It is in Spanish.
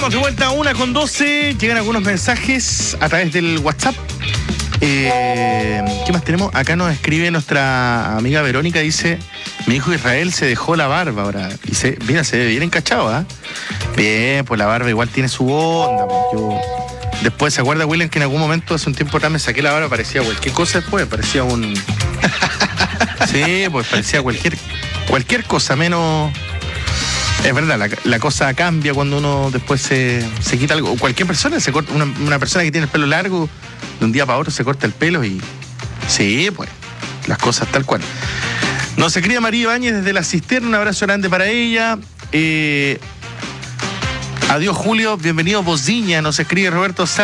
Estamos de vuelta a 1:12. Llegan algunos mensajes a través del WhatsApp. ¿Qué más tenemos? Acá nos escribe nuestra amiga Verónica, dice: mi hijo Israel se dejó la barba ahora. Y se ve bien encachado, ¿ah? Bien, pues la barba igual tiene su onda. Pues después, ¿se acuerda, William, que en algún momento, hace un tiempo atrás, me saqué la barba? Parecía cualquier cosa después, parecía un... Sí, pues parecía cualquier cosa, menos... Es verdad, la cosa cambia cuando uno después se quita algo. Cualquier persona se corta, una persona que tiene el pelo largo, de un día para otro se corta el pelo y... Sí, pues, las cosas tal cual. Nos escribe María Ibáñez desde La Cisterna, un abrazo grande para ella. Adiós, Julio, bienvenido, Bociña, nos escribe Roberto Sá.